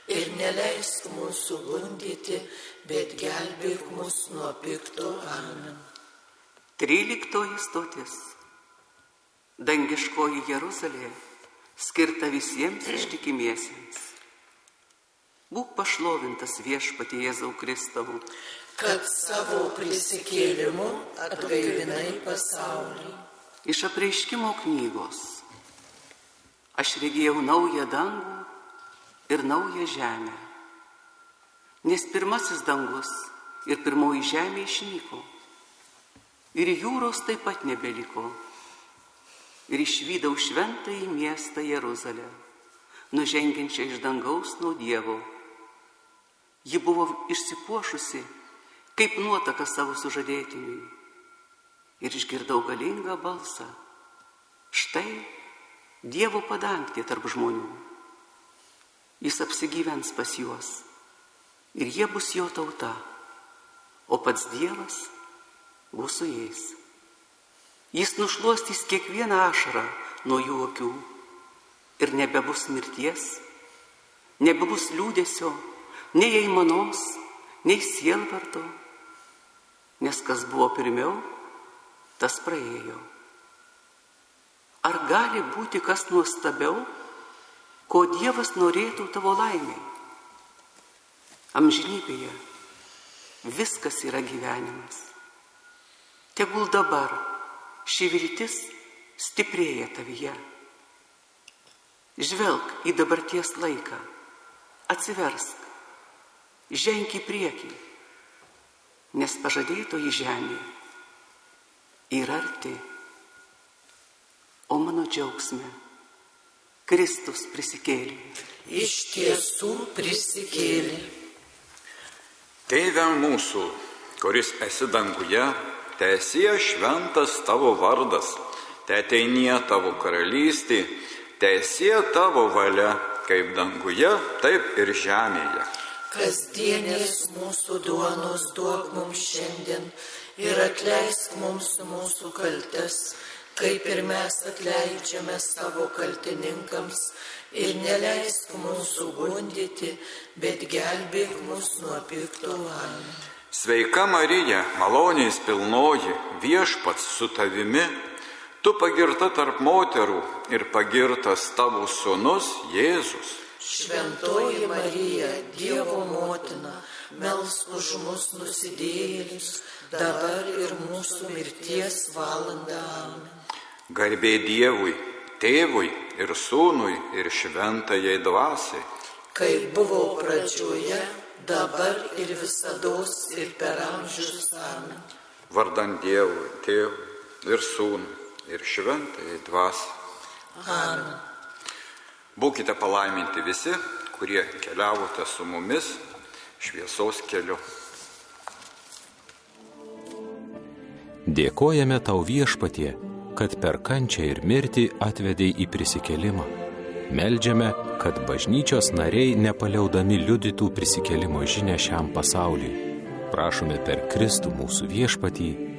ir neleisk mūsų gundyti, bet gelbėk mus nuo pikto. Amen. 13 stotis. Dangiškoji Jeruzalė, skirta visiems ištikimiesiems. Būk pašlovintas Viešpatie Jėzau Kristau, kad savo prisikėlimu atgaivinai pasaulį. Iš Apreiškimo knygos. Aš regėjau naują dangų ir naują žemę, nes pirmasis dangus ir pirmoji žemė išnyko, ir jūros taip pat nebeliko. Ir išvydau šventąjį miestą Jeruzalę, nužengiančią iš dangaus nuo Dievo. Ji buvo išsipuošusi, kaip nuotaka savo sužadėtiniui. Ir išgirdau galingą balsą. Štai Dievo padangtė tarp žmonių. Jis apsigyvens pas juos, ir jie bus jo tauta, o pats Dievas bus su jais. Jis nušluostys kiekvieną ašarą nuo jų akių, ir nebebus mirties, nebebus liūdesio, nei aimanos, nei sielvarto, nes kas buvo pirmiau, tas praėjo. Ar gali būti kas nuostabiau, ko Dievas norėtų tavo laimiai? Amžinybėje viskas yra gyvenimas. Tegul dabar ši viltis stiprėja tavyje. Žvelk į dabarties laiką, atsiversk, ženk į priekį, nes pažadėtoji žemė yra arti. O mano džiaugsme Kristus prisikėlė. Iš tiesų prisikėlė. Tėve mūsų, kuris esi danguje, teesie šventas tavo vardas, teateinie tavo karalystė, teesie tavo valia, kaip danguje, taip ir žemėje. Kasdienės mūsų duonos duok mums šiandien ir atleisk mums mūsų kaltes, kaip ir mes atleidžiame savo kaltininkams, ir neleisk mūsų gundyti, bet gelbėk mus nuo pikto. Amen. Sveika Marija, malonės pilnoji, Viešpats su tavimi, tu pagirta tarp moterų ir pagirtas tavo sūnus Jėzus. Šventoji Marija, Dievo motina, melsk už mus nusidėjėlius, dabar ir mūsų mirties valandą. Amen. Garbė Dievui, Tėvui ir Sūnui ir Šventajai Dvasiai. Kaip buvo pradžioje, dabar ir visados ir per amžius. Amen. Vardant Dievui, Tėvui ir Sūnui ir Šventajai Dvasiai. Amen. Būkite palaiminti visi, kurie keliavote su mumis šviesos keliu. Dėkojame tau, Viešpatie, kad per kančią ir mirtį atvedei į prisikėlimą. Meldžiame, kad bažnyčios nariai nepaliaudami liudytų prisikėlimo žinią šiam pasauliui. Prašome per Kristų mūsų Viešpatį.